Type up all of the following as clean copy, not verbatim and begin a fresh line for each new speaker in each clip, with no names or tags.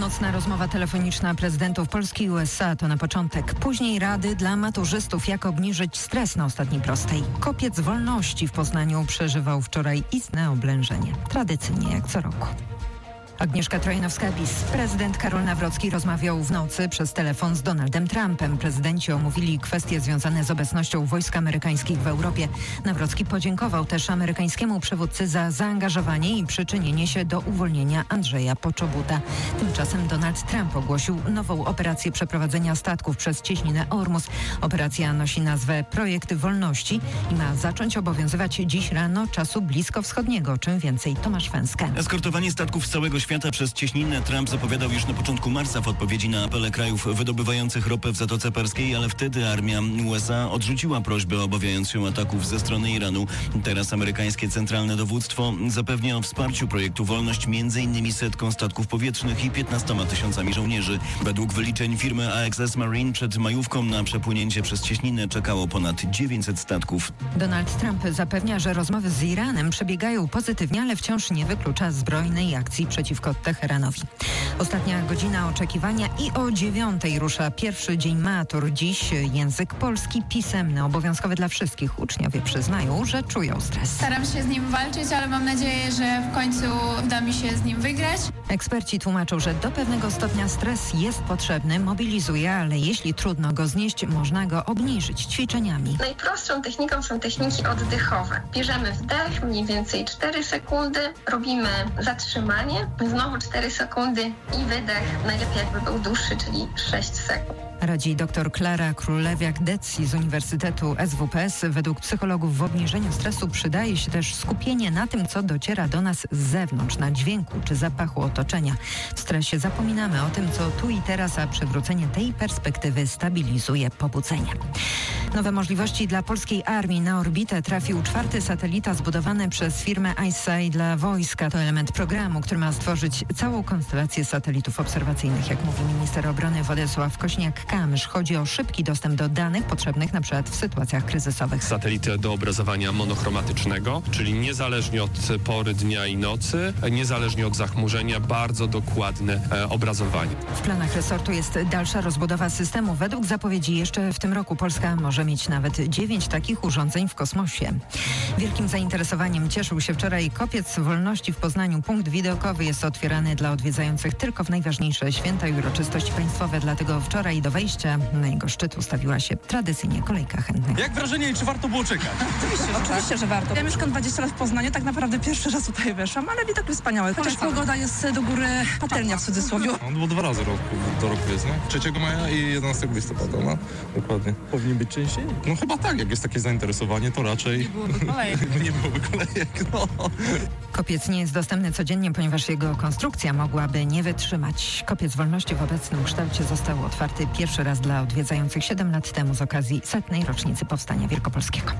Nocna rozmowa telefoniczna prezydentów Polski i USA to na początek. Później rady dla maturzystów, jak obniżyć stres na ostatniej prostej. Kopiec wolności w Poznaniu przeżywał wczoraj istne oblężenie. Tradycyjnie jak co roku. Agnieszka Trojanowska-Bis. Prezydent Karol Nawrocki rozmawiał w nocy przez telefon z Donaldem Trumpem. Prezydenci omówili kwestie związane z obecnością wojsk amerykańskich w Europie. Nawrocki podziękował też amerykańskiemu przywódcy za zaangażowanie i przyczynienie się do uwolnienia Andrzeja Poczobuta. Tymczasem Donald Trump ogłosił nową operację przeprowadzenia statków przez cieśninę Ormus. Operacja nosi nazwę Projekt Wolności i ma zacząć obowiązywać dziś rano czasu bliskowschodniego. Czym więcej, Tomasz Węskę.
Eskortowanie statków z całego świata przez cieśninę Trump zapowiadał już na początku marca w odpowiedzi na apele krajów wydobywających ropę w Zatoce Perskiej, ale wtedy armia USA odrzuciła prośbę obawiając się ataków ze strony Iranu. Teraz amerykańskie centralne dowództwo zapewnia o wsparciu projektu Wolność m.in. 100 statków powietrznych i 15 000 żołnierzy. Według wyliczeń firmy AXS Marine przed majówką na przepłynięcie przez cieśninę czekało ponad 900 statków.
Donald Trump zapewnia, że rozmowy z Iranem przebiegają pozytywnie, ale wciąż nie wyklucza zbrojnej akcji przeciwko Teheranowi. Ostatnia godzina oczekiwania i o 9:00 rusza pierwszy dzień matur. Dziś język polski pisemny, obowiązkowy dla wszystkich. Uczniowie przyznają, że czują stres.
Staram się z nim walczyć, ale mam nadzieję, że w końcu uda mi się z nim wygrać.
Eksperci tłumaczą, że do pewnego stopnia stres jest potrzebny, mobilizuje, ale jeśli trudno go znieść, można go obniżyć ćwiczeniami.
Najprostszą techniką są techniki oddechowe. Bierzemy wdech, mniej więcej 4 sekundy, robimy zatrzymanie, znowu 4 sekundy i wydech, najlepiej jakby był dłuższy, czyli 6 sekund.
Radzi dr Klara Królewiak-Decji z Uniwersytetu SWPS. Według psychologów w obniżeniu stresu przydaje się też skupienie na tym, co dociera do nas z zewnątrz, na dźwięku czy zapachu otoczenia. W stresie zapominamy o tym, co tu i teraz, a przywrócenie tej perspektywy stabilizuje pobudzenie. Nowe możliwości dla polskiej armii. Na orbitę trafił 4. satelita zbudowany przez firmę ICESat dla wojska. To element programu, który ma stworzyć całą konstelację satelitów obserwacyjnych, jak mówi minister obrony Władysław Kośniak-Kamysz. Chodzi o szybki dostęp do danych potrzebnych na przykład w sytuacjach kryzysowych.
Satelitę do obrazowania monochromatycznego, czyli niezależnie od pory dnia i nocy, niezależnie od zachmurzenia, bardzo dokładne obrazowanie.
W planach resortu jest dalsza rozbudowa systemu. Według zapowiedzi jeszcze w tym roku Polska może mieć nawet 9 takich urządzeń w kosmosie. Wielkim zainteresowaniem cieszył się wczoraj Kopiec Wolności w Poznaniu. Punkt widokowy jest otwierany dla odwiedzających tylko w najważniejsze święta i uroczystości państwowe. Dlatego wczoraj do wejścia na jego szczyt ustawiła się tradycyjnie kolejka chętnych.
Jak wrażenie i czy warto było czekać?
Oczywiście, że warto. Ja mieszkam 20 lat w Poznaniu, tak naprawdę pierwszy raz tutaj weszłam, ale widok jest wspaniały. Chociaż pogoda jest do góry patelnia w cudzysłowie.
No bo 2 razy do roku jest, nie? 3 maja i 11 listopada, no. Dokładnie.
Powinien być częściej?
No chyba tak, jak jest takie zainteresowanie, to raczej... Nie byłoby kolejek. Nie byłoby kolejek, no.
Kopiec nie jest dostępny codziennie, ponieważ jego konstrukcja mogłaby nie wytrzymać. Kopiec Wolności w obecnym kształcie został otwarty pierwszy raz dla odwiedzających 7 lat temu z okazji 100. rocznicy Powstania Wielkopolskiego.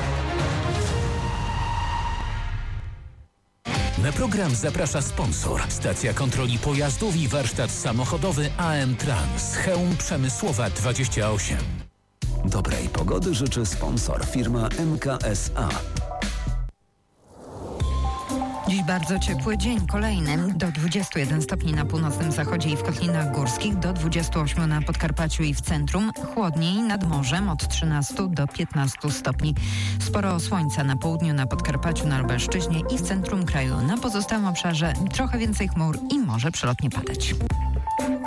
Na program zaprasza sponsor. Stacja kontroli pojazdów i warsztat samochodowy AM Trans. Chełm Przemysłowa 28.
Dobrej pogody życzy sponsor, firma MKSA.
Dziś bardzo ciepły dzień, kolejny. Do 21 stopni na północnym zachodzie i w Kotlinach Górskich, do 28 na Podkarpaciu i w centrum. Chłodniej nad morzem od 13 do 15 stopni. Sporo słońca na południu, na Podkarpaciu, na Lubelszczyźnie i w centrum kraju. Na pozostałym obszarze trochę więcej chmur i może przelotnie padać.